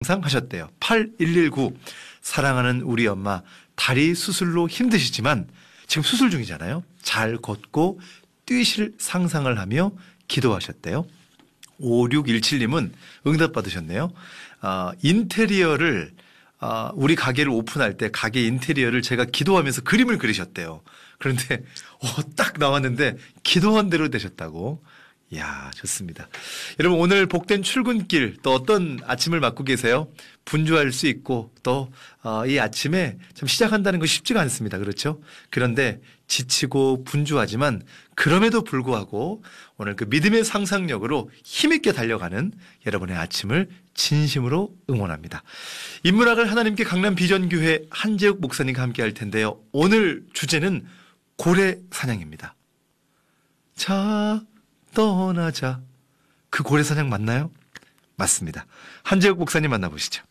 하셨대요. 8119 사랑하는 우리 엄마 다리 수술로 힘드시지만 지금 수술 중이잖아요. 잘 걷고 뛰실 상상을 하며 기도하셨대요. 5617님은 응답 받으셨네요. 인테리어를 우리 가게를 오픈할 때 가게 인테리어를 제가 기도하면서 그림을 그리셨대요. 그런데 딱 나왔는데 기도한 대로 되셨다고. 이야, 좋습니다. 여러분, 오늘 복된 출근길 또 어떤 아침을 맞고 계세요? 분주할 수 있고 또 이 아침에 참 시작한다는 거 쉽지가 않습니다. 그렇죠? 그런데 지치고 분주하지만 그럼에도 불구하고 오늘 그 믿음의 상상력으로 힘있게 달려가는 여러분의 아침을 진심으로 응원합니다. 인문학을 하나님께 강남 비전교회 한재욱 목사님과 함께 할 텐데요. 오늘 주제는 고래 사냥입니다. 자, 떠나자. 그 고래 사냥 맞나요? 맞습니다. 한재욱 목사님 만나보시죠.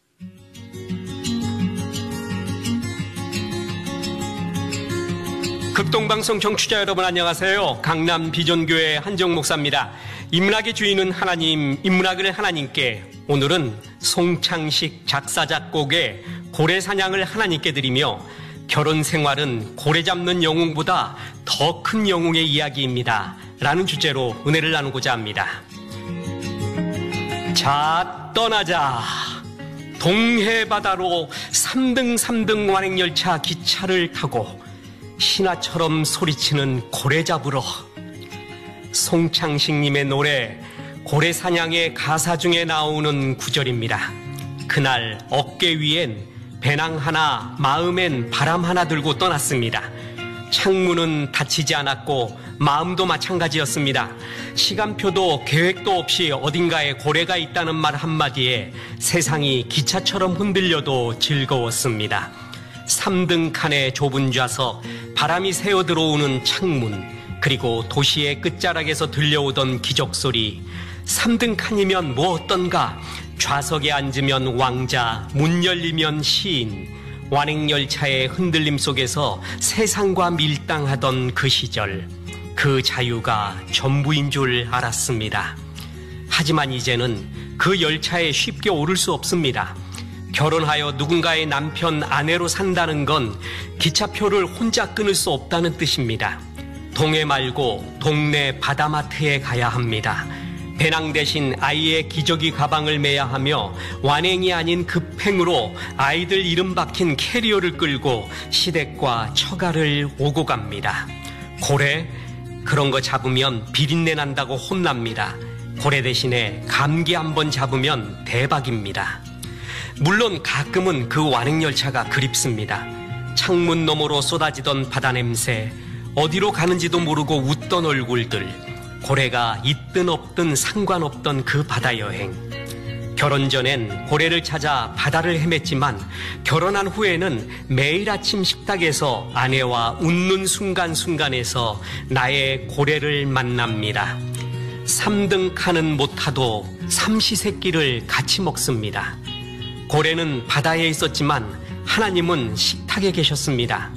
극동방송 청취자 여러분 안녕하세요. 강남 비전교회 한재욱 목사입니다. 인문학의 주인은 하나님, 인문학을 하나님께, 오늘은 송창식 작사 작곡의 고래 사냥을 하나님께 드리며 결혼 생활은 고래 잡는 영웅보다 더 큰 영웅의 이야기입니다 라는 주제로 은혜를 나누고자 합니다. 자, 떠나자. 동해 바다로 3등 완행열차 기차를 타고 신화처럼 소리치는 고래 잡으러. 송창식님의 노래 고래 사냥의 가사 중에 나오는 구절입니다. 그날 어깨 위엔 배낭 하나, 마음엔 바람 하나 들고 떠났습니다. 창문은 닫히지 않았고 마음도 마찬가지였습니다. 시간표도 계획도 없이 어딘가에 고래가 있다는 말 한마디에 세상이 기차처럼 흔들려도 즐거웠습니다. 3등 칸의 좁은 좌석, 바람이 새어 들어오는 창문, 그리고 도시의 끝자락에서 들려오던 기적소리. 3등 칸이면 뭐 어떤가? 좌석에 앉으면 왕자, 문 열리면 시인. 완행열차의 흔들림 속에서 세상과 밀당하던 그 시절, 그 자유가 전부인 줄 알았습니다. 하지만 이제는 그 열차에 쉽게 오를 수 없습니다. 결혼하여 누군가의 남편, 아내로 산다는 건 기차표를 혼자 끊을 수 없다는 뜻입니다. 동해 말고 동네 바다마트에 가야 합니다. 배낭 대신 아이의 기저귀 가방을 매야 하며 완행이 아닌 급행으로 아이들 이름 박힌 캐리어를 끌고 시댁과 처가를 오고 갑니다. 고래? 그런 거 잡으면 비린내 난다고 혼납니다. 고래 대신에 감기 한번 잡으면 대박입니다. 물론 가끔은 그 완행열차가 그립습니다. 창문 너머로 쏟아지던 바다 냄새, 어디로 가는지도 모르고 웃던 얼굴들, 고래가 있든 없든 상관없던 그 바다 여행. 결혼 전엔 고래를 찾아 바다를 헤맸지만 결혼한 후에는 매일 아침 식탁에서 아내와 웃는 순간순간에서 나의 고래를 만납니다. 3등 칸은 못 타도 삼시세끼를 같이 먹습니다. 고래는 바다에 있었지만 하나님은 식탁에 계셨습니다.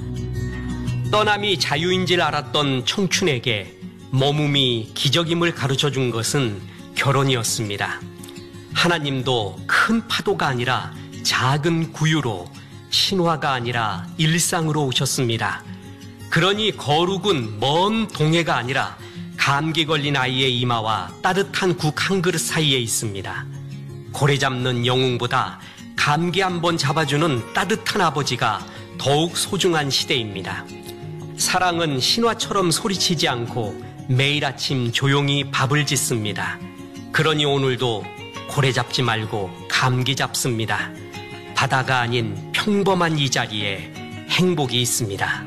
떠남이 자유인 줄 알았던 청춘에게 머뭄이 기적임을 가르쳐준 것은 결혼이었습니다. 하나님도 큰 파도가 아니라 작은 구유로, 신화가 아니라 일상으로 오셨습니다. 그러니 거룩은 먼 동해가 아니라 감기 걸린 아이의 이마와 따뜻한 국 한 그릇 사이에 있습니다. 고래 잡는 영웅보다 감기 한번 잡아주는 따뜻한 아버지가 더욱 소중한 시대입니다. 사랑은 신화처럼 소리치지 않고 매일 아침 조용히 밥을 짓습니다. 그러니 오늘도 고래 잡지 말고 감기 잡습니다. 바다가 아닌 평범한 이 자리에 행복이 있습니다.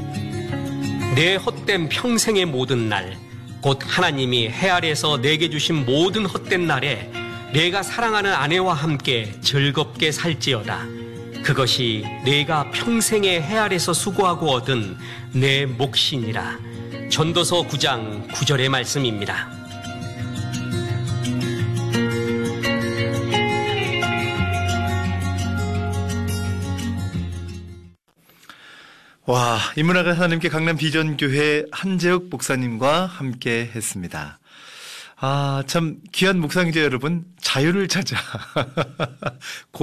내 헛된 평생의 모든 날, 곧 하나님이 해 아래에서 내게 주신 모든 헛된 날에 내가 사랑하는 아내와 함께 즐겁게 살지어다. 그것이 내가 평생의 해 아래에서 수고하고 얻은 내 몫이니라. 전도서 9장 9절의 말씀입니다. 와, 인문학을 하나님께 강남 비전교회 한재욱 목사님과 함께 했습니다. 아, 참 귀한 묵상자 여러분, 자유를 찾아